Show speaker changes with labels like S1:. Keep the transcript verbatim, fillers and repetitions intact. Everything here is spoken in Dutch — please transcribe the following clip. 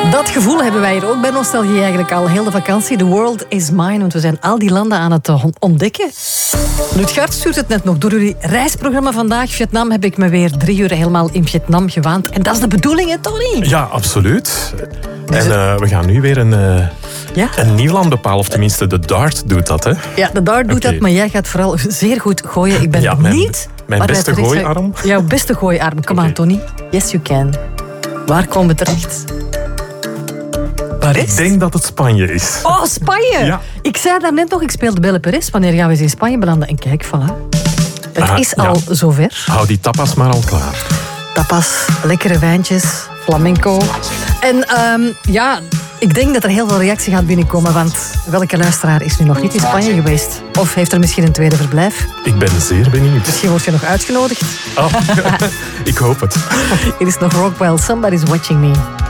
S1: Dat gevoel hebben wij hier ook bij Nostalgie eigenlijk al heel de vakantie. The world is mine, want we zijn al die landen aan het ontdekken. Lutgaard stuurt het net nog door jullie reisprogramma vandaag. Vietnam heb ik me weer drie uur helemaal in Vietnam gewaand. En dat is de bedoeling, hè, Tony?
S2: Ja, absoluut. En uh, we gaan nu weer een, uh,
S1: ja?
S2: een nieuw land bepalen. Of tenminste, de dart doet dat, hè?
S1: Ja, de dart doet okay. dat, maar jij gaat vooral zeer goed gooien. Ik ben
S2: ja,
S1: benieuwd...
S2: Mijn, mijn beste gooiarm.
S1: Jouw beste gooiarm. Kom okay. aan, Tony. Yes, you can. Waar komen we terecht?
S2: Ik denk dat het Spanje is.
S1: Oh, Spanje!
S2: Ja.
S1: Ik zei daarnet nog, ik speelde Belle Perez. Wanneer gaan we eens in Spanje belanden? En kijk, voilà. Het ah, is al ja. zover.
S2: Hou die tapas maar al klaar.
S1: Tapas, lekkere wijntjes, flamenco. En um, ja, ik denk dat er heel veel reactie gaat binnenkomen. Want welke luisteraar is nu nog niet in Spanje geweest? Of heeft er misschien een tweede verblijf?
S2: Ik ben zeer benieuwd.
S1: Misschien word je nog uitgenodigd.
S2: Oh, ik hoop het.
S1: Hier is nog Rockwell, Somebody's Watching Me.